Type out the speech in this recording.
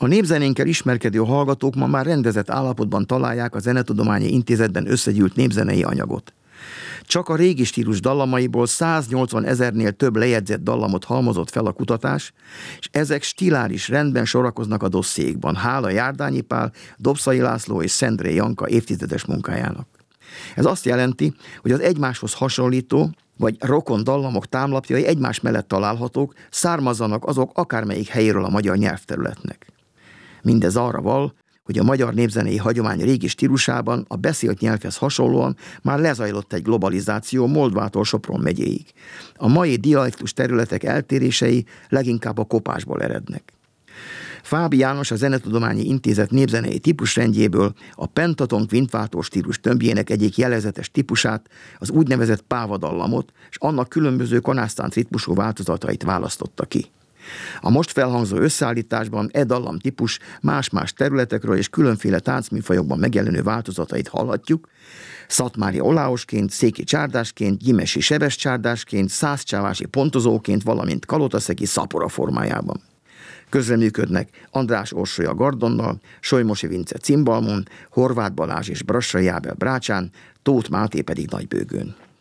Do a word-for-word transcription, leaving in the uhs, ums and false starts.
A népzenénkkel ismerkedő hallgatók ma már rendezett állapotban találják a Zenetudományi Intézetben összegyűlt népzenei anyagot. Csak a régi stílus dallamaiból száznyolcvan ezernél több lejegyzett dallamot halmozott fel a kutatás, és ezek stiláris rendben sorakoznak a dossziékban, hála Járdányi Pál, Dobszai László és Szendré Janka évtizedes munkájának. Ez azt jelenti, hogy az egymáshoz hasonlító vagy rokon dallamok támlapjai egymás mellett találhatók, származzanak azok akármelyik helyéről a magyar nyelvterületnek. Mindez arra val, hogy a magyar népzenei hagyomány régi stílusában a beszélt nyelvhez hasonlóan már lezajlott egy globalizáció Moldvától Sopron megyéig. A mai dialektus területek eltérései leginkább a kopásból erednek. Fáby János a Zenetudományi Intézet népzenei típusrendjéből a pentaton kvintváltó stílus tömbjének egyik jelezetes típusát, az úgynevezett pávadallamot, és annak különböző kanásztánc ritmusú változatait választotta ki. A most felhangzó összeállításban e dallam típus más-más területekről és különféle táncműfajokban megjelenő változatait hallhatjuk, szatmári oláosként, széki csárdásként, gyimesi sebes csárdásként, százcsávási pontozóként, valamint kalotaszegi szapora formájában. Közreműködnek András Orsolya Gardonnal, Solymosi Vince cimbalmon, Horváth Balázs és Brassai Ábel brácsán, Tóth Máté pedig nagybőgőn.